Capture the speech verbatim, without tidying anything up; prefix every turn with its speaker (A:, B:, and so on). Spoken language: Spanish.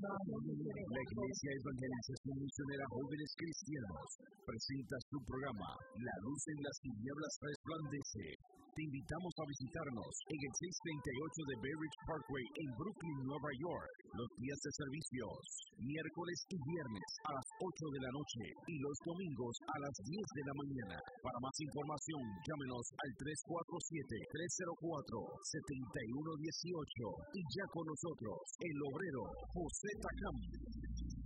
A: La Iglesia Evangelización Misionera Jóvenes Cristianos presenta su programa La Luz en las Tinieblas Resplandece. Te invitamos a visitarnos en el seiscientos treinta y ocho de Berridge Parkway en Brooklyn, Nueva York. Los días de servicios, miércoles y viernes a las ocho de la noche y los domingos a las diez de la mañana. Para más información, llámenos al tres cuatro siete, tres cero cuatro, siete uno uno ocho y ya con nosotros, el obrero José Tacam.